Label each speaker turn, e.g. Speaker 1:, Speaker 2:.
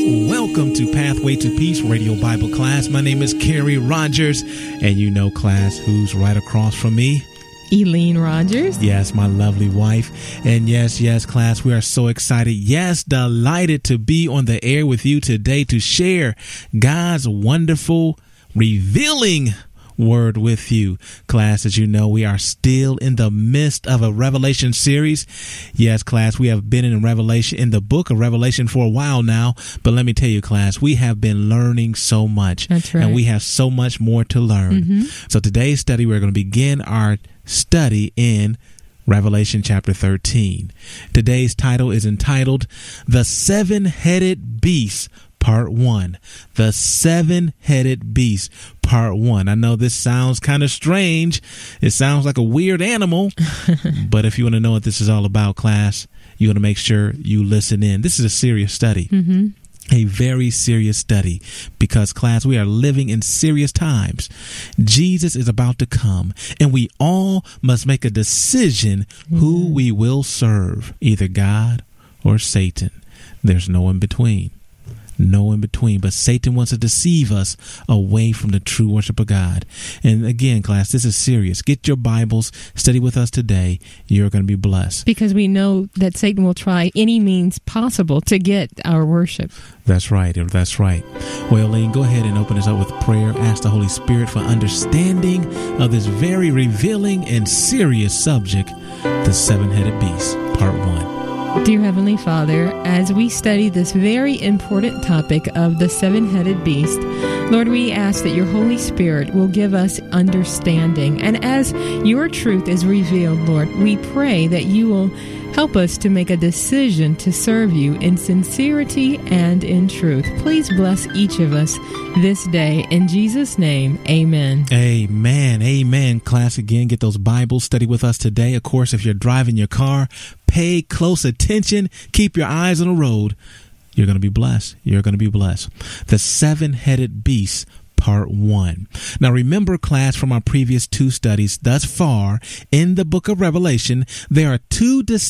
Speaker 1: Welcome to Pathway to Peace Radio Bible class. My name is Kerry Rogers, and you know, class, who's right across from me?
Speaker 2: Eileen Rogers.
Speaker 1: Yes, my lovely wife. And yes, class, we are so excited. Yes, delighted to be on the air with you today to share God's wonderful, revealing word with you. Class, as you know, we are still in the midst of a Revelation series. Yes, class, we have been in the book of Revelation for a while now. But let me tell you, class, we have been learning so much.
Speaker 2: That's right.
Speaker 1: And we have so much more to learn. Mm-hmm. So today's study, we're going to begin our study in Revelation chapter 13. Today's title is entitled The Seven-Headed Beast, Part 1. The Seven-Headed Beast, Part 1. I know this sounds kind of strange. It sounds like a weird animal. But if you want to know what this is all about, class, you want to make sure you listen in. This is a serious study. Mm-hmm. A very serious study, because, class, we are living in serious times. Jesus is about to come, and we all must make a decision who we will serve, either God or Satan. There's no in between. No in between. But Satan wants to deceive us away from the true worship of God. And again, class, this is serious. Get your Bibles, study with us today. You're going to be blessed.
Speaker 2: Because we know that Satan will try any means possible to get our worship.
Speaker 1: That's right. That's right. Well, Elaine, go ahead and open us up with prayer. Ask the Holy Spirit for understanding of this very revealing and serious subject, the seven-headed beast, Part 1.
Speaker 2: Dear Heavenly Father, as we study this very important topic of the seven-headed beast, Lord, we ask that your Holy Spirit will give us understanding. And as your truth is revealed, Lord, we pray that you will help us to make a decision to serve you in sincerity and in truth. Please bless each of us this day. In Jesus' name, amen.
Speaker 1: Amen. Amen. Class, again, get those Bibles, study with us today. Of course, if you're driving your car, pay close attention. Keep your eyes on the road. You're going to be blessed. You're going to be blessed. The seven-headed beast, Part 1. Now, remember, class, from our previous two studies thus far in the book of Revelation, there are two distinct